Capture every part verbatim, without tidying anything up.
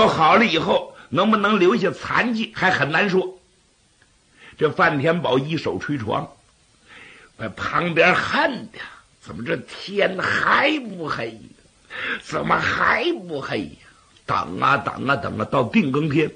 好了以后能不能留下残疾还很难说。这范天宝一手捶床，把旁边恨的，怎么这天还不黑呀？怎么还不黑呀？等啊等啊等啊，到定更天，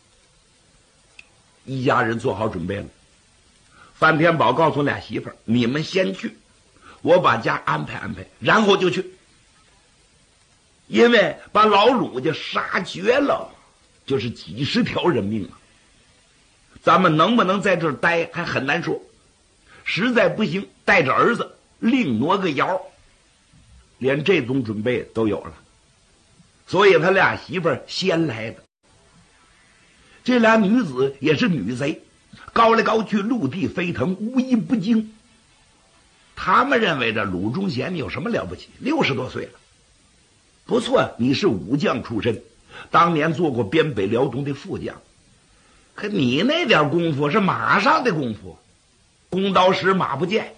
一家人做好准备了。范天宝告诉俩媳妇儿：“你们先去，我把家安排安排，然后就去。因为把老鲁家杀绝了，就是几十条人命啊！咱们能不能在这儿待还很难说。实在不行，带着儿子另挪个窑。连这种准备都有了。所以他俩媳妇儿先来的。这俩女子也是女贼，高来高去，陆地飞腾，无一不精。他们认为这鲁忠贤有什么了不起？六十多岁了，不错，你是武将出身，当年做过边北辽东的副将，可你那点功夫是马上的功夫，弓刀石马不见，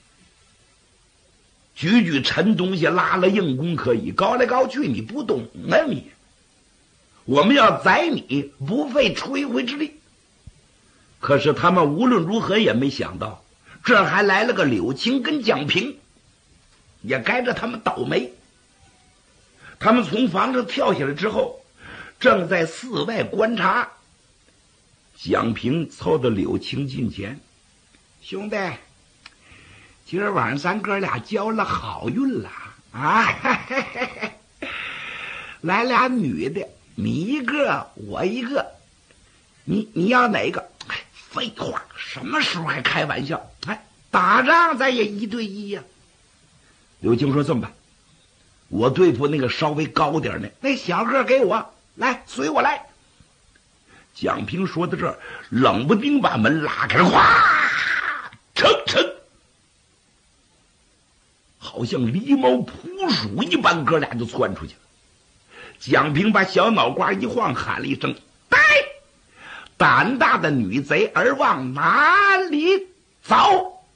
举举沉东西拉了硬弓可以，高来高去你不懂啊你。我们要宰你不费吹灰之力。可是他们无论如何也没想到，这还来了个柳青跟蒋平，也该着他们倒霉。他们从房上跳下来之后，正在寺外观察。蒋平凑到柳青近前：“兄弟，今儿晚上咱哥俩交了好运了啊！嘿嘿嘿嘿，来俩女的，你一个我一个，你你要哪个？哎，废话，什么时候还开玩笑？哎，打仗咱也一对一呀、啊。”柳青说：“这么办，我对付那个稍微高点的那小个给我来，随我来。”蒋平说到这儿，冷不丁把门拉开了，哗，沉沉，好像狸猫扑鼠一般，哥俩就窜出去了。蒋平把小脑瓜一晃，喊了一声：“呆！胆大的女贼儿往哪里走？”